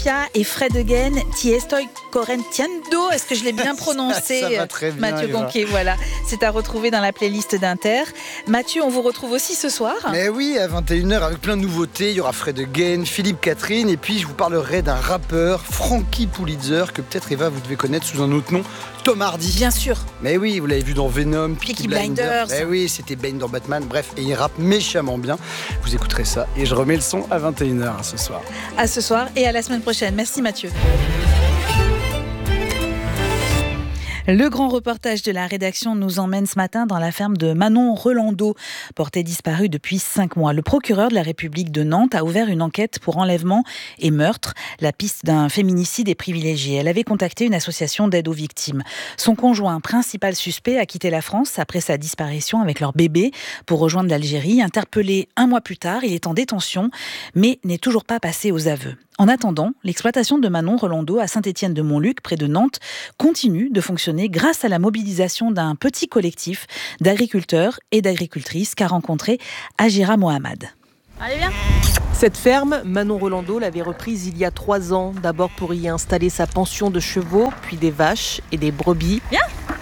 Mafia et Fred Again, Ti estoy correntiendo. Est-ce que je l'ai bien prononcé? Ça va très bien, Mathieu Eva. Conquet, voilà. C'est à retrouver dans la playlist d'Inter. Mathieu, on vous retrouve aussi ce soir. Mais oui, à 21h avec plein de nouveautés. Il y aura Fred Again, Philippe Catherine, et puis je vous parlerai d'un rappeur, Frankie Pulitzer, que peut-être Eva vous devez connaître sous un autre nom, Tom Hardy. Bien sûr. Mais oui, vous l'avez vu dans Venom, Peaky Blinders. Mais oui, c'était Bane dans Batman. Bref, et il rappe méchamment bien. Vous écouterez ça et je remets le son à 21h ce soir. À ce soir et à la semaine prochaine. Merci Mathieu. Le grand reportage de la rédaction nous emmène ce matin dans la ferme de Manon Rolando, portée disparue depuis 5 mois. Le procureur de la République de Nantes a ouvert une enquête pour enlèvement et meurtre. La piste d'un féminicide est privilégiée. Elle avait contacté une association d'aide aux victimes. Son conjoint, principal suspect, a quitté la France après sa disparition avec leur bébé pour rejoindre l'Algérie. Interpellé 1 mois plus tard, il est en détention, mais n'est toujours pas passé aux aveux. En attendant, l'exploitation de Manon Rolando à Saint-Étienne-de-Montluc, près de Nantes, continue de fonctionner grâce à la mobilisation d'un petit collectif d'agriculteurs et d'agricultrices qu'a rencontré Agira Mohamed. Allez, viens. Cette ferme, Manon Rolando l'avait reprise il y a 3 ans, d'abord pour y installer sa pension de chevaux, puis des vaches et des brebis. Viens.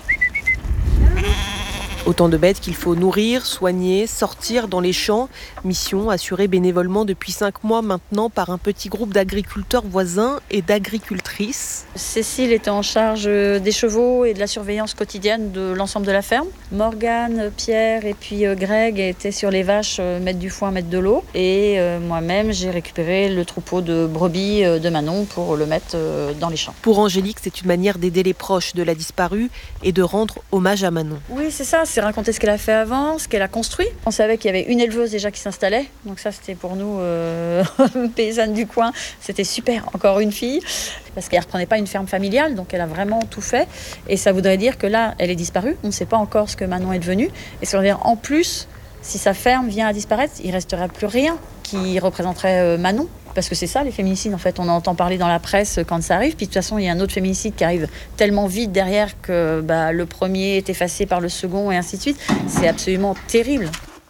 Autant de bêtes qu'il faut nourrir, soigner, sortir dans les champs. Mission assurée bénévolement depuis 5 mois maintenant par un petit groupe d'agriculteurs voisins et d'agricultrices. Cécile était en charge des chevaux et de la surveillance quotidienne de l'ensemble de la ferme. Morgane, Pierre et puis Greg étaient sur les vaches, mettre du foin, mettre de l'eau. Et moi-même, j'ai récupéré le troupeau de brebis de Manon pour le mettre dans les champs. Pour Angélique, c'est une manière d'aider les proches de la disparue et de rendre hommage à Manon. Oui, c'est ça, c'est raconter ce qu'elle a fait avant, ce qu'elle a construit. On savait qu'il y avait une éleveuse déjà qui s'installait, donc ça c'était pour nous, paysannes du coin, c'était super, encore une fille, parce qu'elle ne reprenait pas une ferme familiale, donc elle a vraiment tout fait, et ça voudrait dire que là, elle est disparue, on ne sait pas encore ce que Manon est devenue, et ça veut dire en plus, si sa ferme vient à disparaître, il ne resterait plus rien qui représenterait Manon. Parce que c'est ça, les féminicides, en fait, on entend parler dans la presse quand ça arrive, puis de toute façon, il y a un autre féminicide qui arrive tellement vite derrière que le premier est effacé par le second et ainsi de suite. C'est absolument terrible.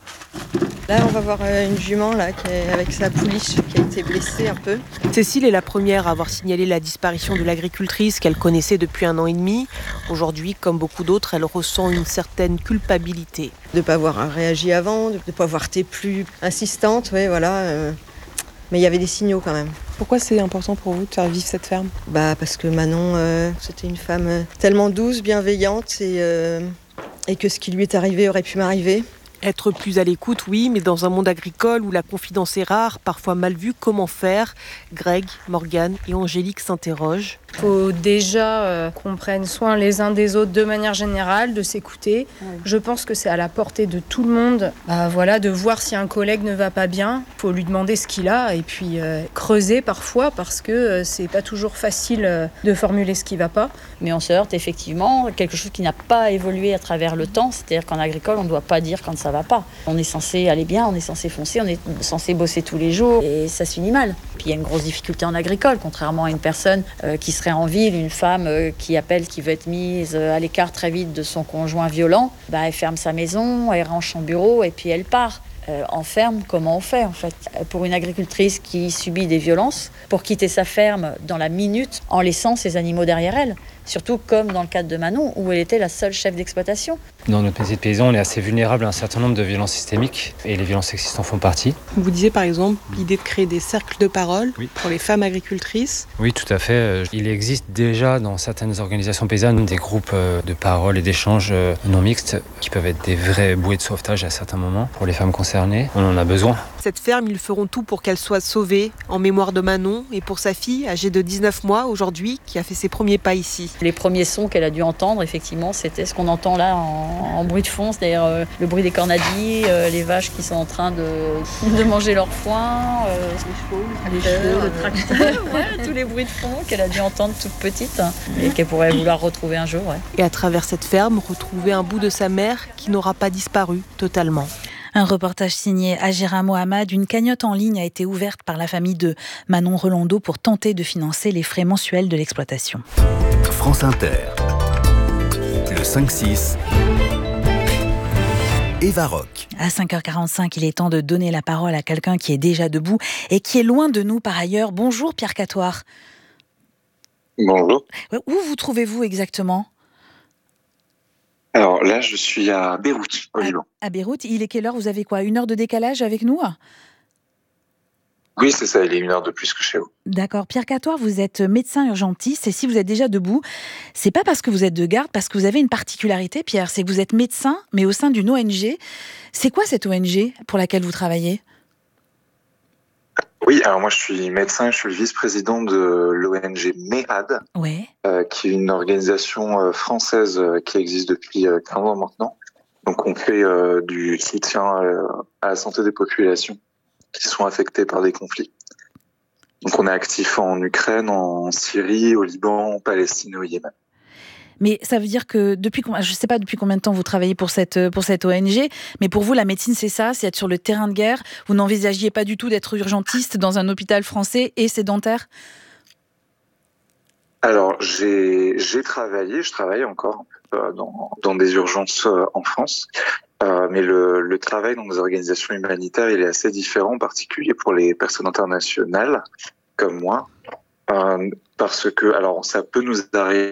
Là, on va voir une jument là, qui est avec sa pouliche qui a été blessée un peu. Cécile est la première à avoir signalé la disparition de l'agricultrice qu'elle connaissait depuis 1 an et demi. Aujourd'hui, comme beaucoup d'autres, elle ressent une certaine culpabilité. De ne pas avoir réagi avant, de ne pas avoir été plus insistante, ouais, voilà. Mais il y avait des signaux quand même. Pourquoi c'est important pour vous de faire vivre cette ferme ? Parce que Manon, c'était une femme tellement douce, bienveillante et que ce qui lui est arrivé aurait pu m'arriver. Être plus à l'écoute, oui, mais dans un monde agricole où la confidence est rare, parfois mal vue, comment faire ? Greg, Morgane et Angélique s'interrogent. Il faut déjà qu'on prenne soin les uns des autres de manière générale, de s'écouter. Oui. Je pense que c'est à la portée de tout le monde de voir si un collègue ne va pas bien. Il faut lui demander ce qu'il a et puis creuser parfois parce que c'est pas toujours facile de formuler ce qui va pas. Mais on se heurte effectivement à quelque chose qui n'a pas évolué à travers le temps. C'est-à-dire qu'en agricole, on ne doit pas dire quand ça va pas. On est censé aller bien, on est censé foncer, on est censé bosser tous les jours et ça se finit mal. Puis il y a une grosse difficulté en agricole, contrairement à une personne qui serait en ville, une femme qui appelle, qui veut être mise à l'écart très vite de son conjoint violent, elle ferme sa maison, elle range son bureau et puis elle part. En ferme, comment on fait en fait ? Pour une agricultrice qui subit des violences, pour quitter sa ferme dans la minute en laissant ses animaux derrière elle. Surtout comme dans le cadre de Manon, où elle était la seule chef d'exploitation. Dans notre métier de paysan, on est assez vulnérable à un certain nombre de violences systémiques, et les violences sexistes en font partie. Vous disiez par exemple l'idée de créer des cercles de parole pour les femmes agricultrices. Oui, tout à fait. Il existe déjà dans certaines organisations paysannes des groupes de parole et d'échanges non mixtes qui peuvent être des vraies bouées de sauvetage à certains moments pour les femmes concernées. On en a besoin. Cette ferme, ils feront tout pour qu'elle soit sauvée, en mémoire de Manon et pour sa fille, âgée de 19 mois aujourd'hui, qui a fait ses premiers pas ici. Les premiers sons qu'elle a dû entendre, effectivement, c'était ce qu'on entend là en bruit de fond, c'est-à-dire le bruit des cornadis, les vaches qui sont en train de manger leur foin, les chevaux, le tracteur, tous les bruits de fond qu'elle a dû entendre toute petite et qu'elle pourrait vouloir retrouver un jour. Ouais. Et à travers cette ferme, retrouver un bout de sa mère qui n'aura pas disparu totalement. Un reportage signé Agira Mohamed. Une cagnotte en ligne a été ouverte par la famille de Manon Rolando pour tenter de financer les frais mensuels de l'exploitation. France Inter, le 5-6, Eva Rock. À 5h45, il est temps de donner la parole à quelqu'un qui est déjà debout et qui est loin de nous par ailleurs. Bonjour Pierre Catoire. Bonjour. Où vous trouvez-vous exactement ? Alors là, je suis à Beyrouth, au Liban. À Beyrouth, il est quelle heure ? Vous avez quoi ? 1 heure de décalage avec nous ? Oui, c'est ça, il est 1 heure de plus que chez vous. D'accord. Pierre Catoire, vous êtes médecin urgentiste et si vous êtes déjà debout, c'est pas parce que vous êtes de garde, parce que vous avez une particularité, Pierre, c'est que vous êtes médecin, mais au sein d'une ONG. C'est quoi cette ONG pour laquelle vous travaillez ? Oui, alors moi je suis médecin, je suis le vice-président de l'ONG MEHAD, qui est une organisation française qui existe depuis 15 ans maintenant. Donc on fait du soutien à la santé des populations qui sont affectées par des conflits. Donc on est actif en Ukraine, en Syrie, au Liban, en Palestine et au Yémen. Mais ça veut dire que je ne sais pas depuis combien de temps vous travaillez pour cette ONG, mais pour vous la médecine c'est ça, c'est être sur le terrain de guerre. Vous n'envisagiez pas du tout d'être urgentiste dans un hôpital français et sédentaire ? Alors je travaille encore dans des urgences en France. Mais le travail dans des organisations humanitaires, il est assez différent, en particulier pour les personnes internationales comme moi, parce que, alors, ça peut nous arriver